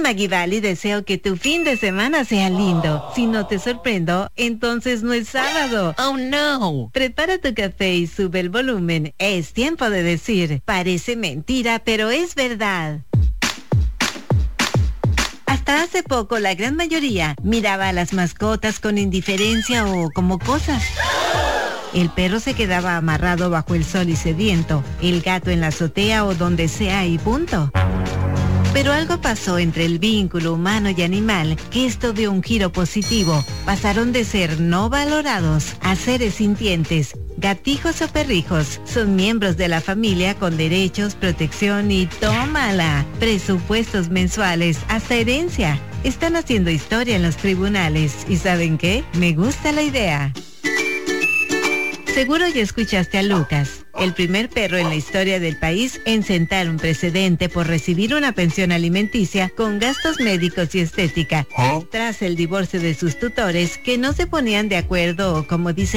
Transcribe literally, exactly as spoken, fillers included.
Maggie Val y deseo que tu fin de semana sea lindo. Si no te sorprendo, entonces no es sábado. Oh no. Prepara tu café y sube el volumen. Es tiempo de decir, parece mentira, pero es verdad. Hasta hace poco la gran mayoría miraba a las mascotas con indiferencia o como cosas. El perro se quedaba amarrado bajo el sol y sediento, el gato en la azotea o donde sea y punto. Pero algo pasó entre el vínculo humano y animal que esto dio un giro positivo. Pasaron de ser no valorados a seres sintientes. Gatijos o perrijos son miembros de la familia con derechos, protección y tómala. Presupuestos mensuales, hasta herencia. Están haciendo historia en los tribunales. ¿Y saben qué? Me gusta la idea. Seguro ya escuchaste a Lucas, el primer perro en la historia del país en sentar un precedente por recibir una pensión alimenticia con gastos médicos y estética, tras el divorcio de sus tutores que no se ponían de acuerdo o, como dice